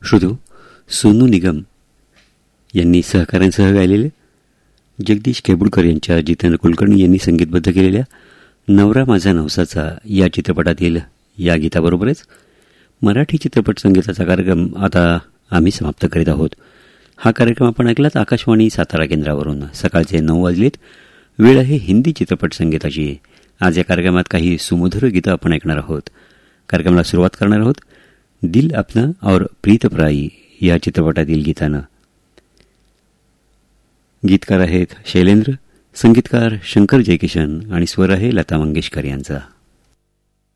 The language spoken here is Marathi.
श्रोतो, सोनू निगम यांनी सहकाऱ्यांसह गायलेले, जगदीश केबुडकर यांच्या जितेंद्र कुलकर्णी यांनी संगीतबद्ध केलेल्या नवरा माझा नवसाचा या चित्रपटातील या गीताबरोबरच मराठी चित्रपट संगीताचा कार्यक्रम आता आम्ही समाप्त करीत आहोत. हा कार्यक्रम आपण ऐकलात आकाशवाणी सातारा केंद्रावरून. सकाळचे 9 वाजलेत. वेळ आहे हिंदी चित्रपट संगीताची. आज या कार्यक्रमात काही सुमधुर गीतं आपण ऐकणार आहोत. कार्यक्रमाला सुरुवात करणार आहोत दिल अपना और प्रीत पराई या चित्रपटातील गीतानं. गीतकार आहेत शैलेंद्र, संगीतकार शंकर जयकिशन आणि स्वर आहे लता मंगेशकर यांचा.